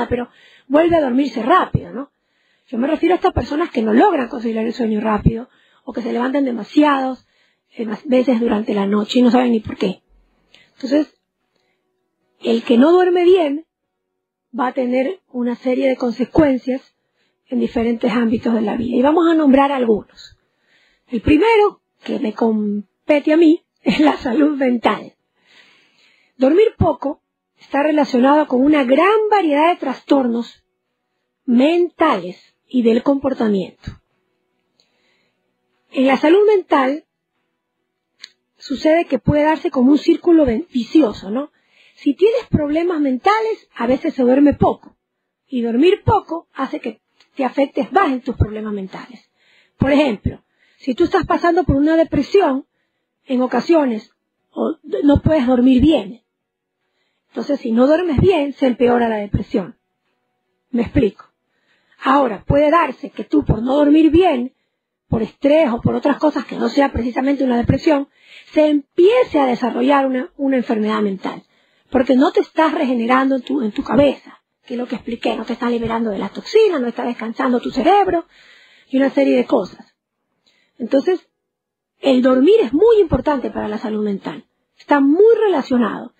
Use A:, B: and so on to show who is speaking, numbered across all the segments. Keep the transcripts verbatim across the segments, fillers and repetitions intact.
A: nada, pero vuelve a dormirse rápido, ¿no? Yo me refiero a estas personas que no logran conciliar el sueño rápido o que se levantan demasiadas veces durante la noche y no saben ni por qué. Entonces, el que no duerme bien va a tener una serie de consecuencias en diferentes ámbitos de la vida. Y vamos a nombrar algunos. El primero, que me compete a mí, es la salud mental. Dormir poco está relacionado con una gran variedad de trastornos mentales y del comportamiento. En la salud mental sucede que puede darse como un círculo vicioso, ¿no? Si tienes problemas mentales, a veces se duerme poco. Y dormir poco hace que te afectes más en tus problemas mentales. Por ejemplo, si tú estás pasando por una depresión, en ocasiones o no puedes dormir bien. Entonces, si no duermes bien, se empeora la depresión. ¿Me explico? Ahora, puede darse que tú, por no dormir bien, por estrés o por otras cosas que no sea precisamente una depresión, se empiece a desarrollar una, una enfermedad mental. Porque no te estás regenerando en tu, en tu cabeza, que es lo que expliqué, no te estás liberando de las toxinas, no estás descansando tu cerebro y una serie de cosas. Entonces, el dormir es muy importante para la salud mental. Está muy relacionado.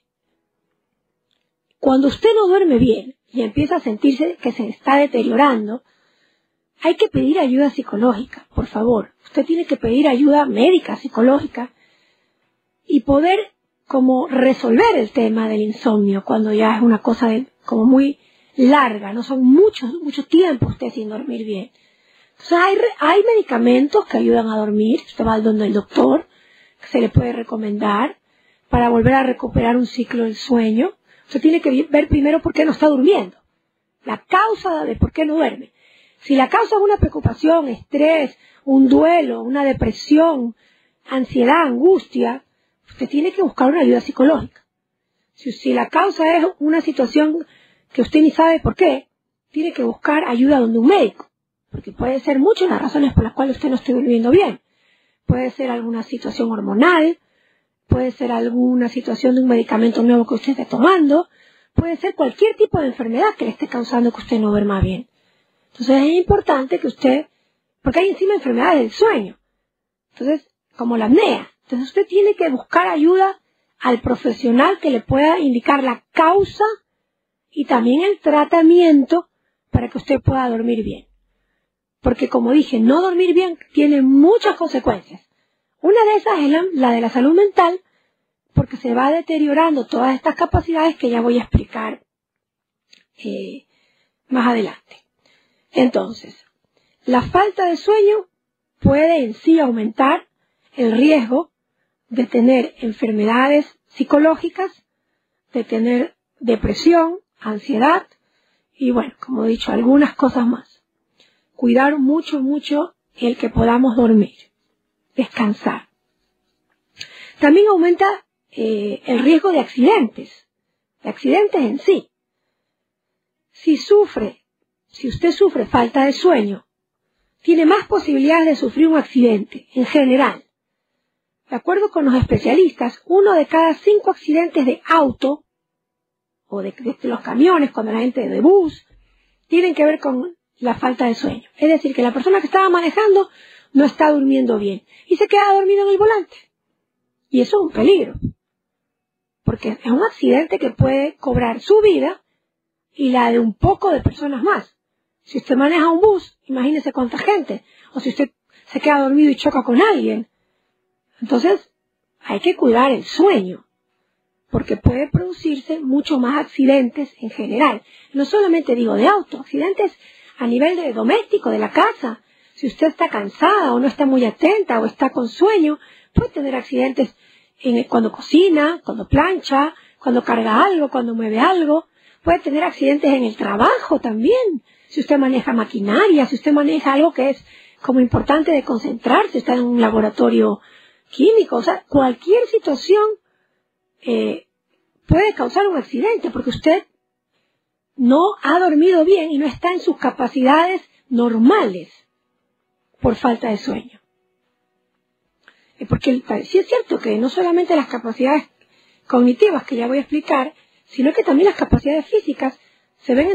A: Cuando usted no duerme bien y empieza a sentirse que se está deteriorando, hay que pedir ayuda psicológica, por favor. Usted tiene que pedir ayuda médica, psicológica, y poder como resolver el tema del insomnio cuando ya es una cosa de, como muy larga, no son muchos, mucho tiempo usted sin dormir bien. Entonces hay, hay medicamentos que ayudan a dormir, usted va al donde el doctor, que se le puede recomendar para volver a recuperar un ciclo del sueño. Usted tiene que ver primero por qué no está durmiendo, la causa de por qué no duerme. Si la causa es una preocupación, estrés, un duelo, una depresión, ansiedad, angustia, usted tiene que buscar una ayuda psicológica. Si, si la causa es una situación que usted ni sabe por qué, tiene que buscar ayuda donde un médico, porque puede ser muchas las razones por las cuales usted no esté durmiendo bien. Puede ser alguna situación hormonal, puede ser alguna situación de un medicamento nuevo que usted esté tomando, puede ser cualquier tipo de enfermedad que le esté causando que usted no duerma bien. Entonces es importante que usted, porque hay encima enfermedades del sueño, entonces como la apnea, entonces usted tiene que buscar ayuda al profesional que le pueda indicar la causa y también el tratamiento para que usted pueda dormir bien. Porque como dije, no dormir bien tiene muchas consecuencias. Una de esas es la, la de la salud mental, porque se va deteriorando todas estas capacidades que ya voy a explicar eh, más adelante. Entonces, la falta de sueño puede en sí aumentar el riesgo de tener enfermedades psicológicas, de tener depresión, ansiedad y bueno, como he dicho, algunas cosas más. Cuidar mucho, mucho el que podamos dormir, descansar. También aumenta eh, el riesgo de accidentes, de accidentes en sí. Si sufre, si usted sufre falta de sueño, tiene más posibilidades de sufrir un accidente en general. De acuerdo con los especialistas, uno de cada cinco accidentes de auto o de, de los camiones, cuando la gente de bus, tienen que ver con la falta de sueño. Es decir, que la persona que estaba manejando no está durmiendo bien y se queda dormido en el volante. Y eso es un peligro, porque es un accidente que puede cobrar su vida y la de un poco de personas más. Si usted maneja un bus, imagínese cuánta gente, o si usted se queda dormido y choca con alguien. Entonces, hay que cuidar el sueño, porque puede producirse mucho más accidentes en general. No solamente digo de auto, accidentes a nivel de doméstico, de la casa. Si usted está cansada o no está muy atenta o está con sueño, puede tener accidentes en el, cuando cocina, cuando plancha, cuando carga algo, cuando mueve algo. Puede tener accidentes en el trabajo también. Si usted maneja maquinaria, si usted maneja algo que es como importante de concentrarse, está en un laboratorio químico, o sea, cualquier situación eh, puede causar un accidente porque usted no ha dormido bien y no está en sus capacidades normales por falta de sueño. Porque sí es cierto que no solamente las capacidades cognitivas que ya voy a explicar, sino que también las capacidades físicas se ven